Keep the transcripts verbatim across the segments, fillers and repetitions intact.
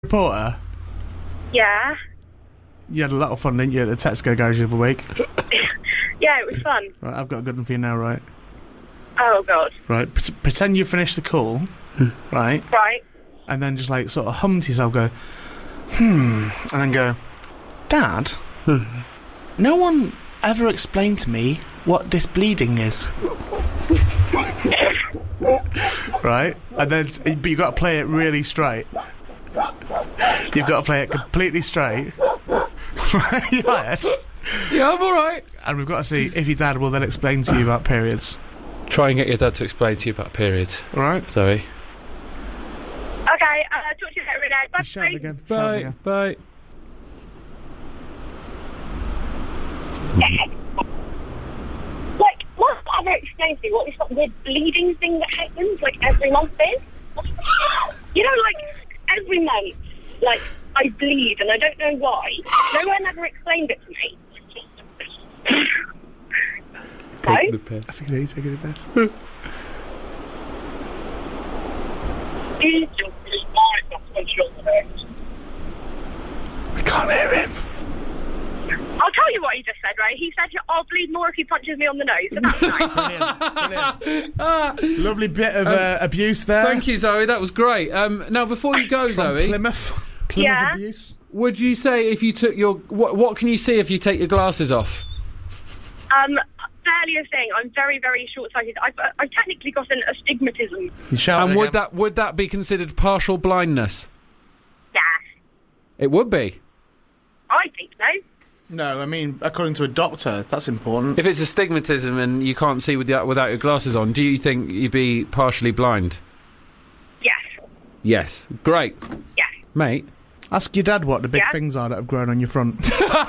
Reporter? Yeah. You had a lot of fun, didn't you, at the Tesco garage the other week? Yeah, it was fun. Right, I've got a good one for you now, right? Oh, God. Right, pre- pretend you finished the call, right? Right. And then just, like, sort of hum to yourself, go, hmm, and then go, Dad, no one ever explained to me what this bleeding is. Right? And then, but you've got to play it really straight. You've got to play it completely straight. Right? You right? Yeah, I'm alright. And we've got to see if your dad will then explain to you about periods. Try and get your dad to explain to you about periods. Alright? Zoe. Okay, uh, talk to you later, Renee. Bye. Shout it again. Shout it Bye. again. Bye. Like, must I ever explain to you what this like, weird bleeding thing that happens, like, every month is? You know, like, every month, like, I bleed and I don't know why. No one ever explained it to me. Take No? the piss. I think he's taking the best. I can't hear him. I'll tell you what he just said, right? He said, I'll bleed more if he punches me on the nose. So that's nice. Brilliant. Brilliant. Lovely bit of uh, abuse there. Thank you, Zoe. That was great. Um, now, before you go, From Zoe, Plymouth. Plymouth Yeah. abuse. would you say if you took your... What, what can you see if you take your glasses off? Um, barely a thing. I'm very, very short-sighted. I've, uh, I've technically got an astigmatism. You shout And it would again. that would that be considered partial blindness? Yeah, It would be. I think so. No, I mean, according to a doctor, that's important. If it's astigmatism and you can't see with the, without your glasses on, do you think you'd be partially blind? Yes. Yes. Great. Yes. Mate. Ask your dad what the big Yeah? things are that have grown on your front.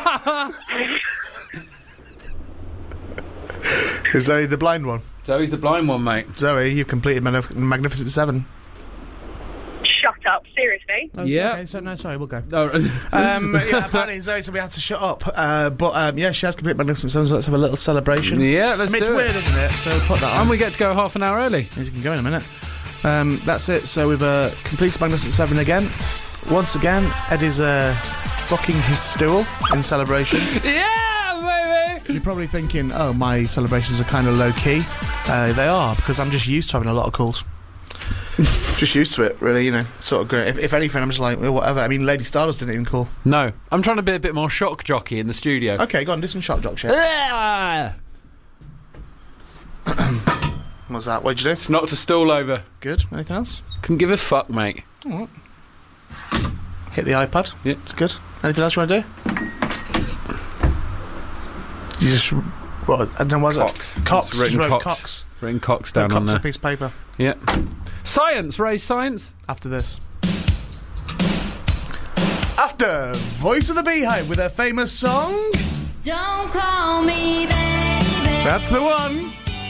Is Zoe the blind one? Zoe's the blind one, mate. Zoe, you've completed Manif- Magnificent Seven. Shut up. Seriously. Oh, Yeah. Okay, so, no, sorry, we'll go. No. Um, yeah, apparently Zoe said we had to shut up. Uh, but, um, yeah, she has completed Magnificent Seven, so let's have a little celebration. yeah, let's I mean, it's do weird, it. isn't it? So put that on. And we get to go half an hour early. Yes, you can go in a minute. Um, that's it. So we've uh, completed Magnificent Seven again. Once again, Eddie's uh, fucking his stool in celebration. Yeah, baby! You're probably thinking, oh, my celebrations are kind of low-key. Uh, they are, because I'm just used to having a lot of calls. Just used to it, really, you know. Sort of great. If, if anything, I'm just like, well, whatever. I mean, Lady Stardust didn't even call. No. I'm trying to be a bit more shock jockey in the studio. Okay, go on, do some shock jock shit. Ah! What's that? What'd you do? It's knocked a stool over. Good. Anything else? Couldn't give a fuck, mate. All right. Hit the iPad. Yeah. It's good. Anything else you want to do? You just... What? And then was Cox. it? Cox. It's written Just wrote Cox. Cox. Written Cox down Cox on on a there. piece of paper. Yeah. Science, raise science. After this. After Voice of the Beehive with their famous song... Don't call me baby. That's the one.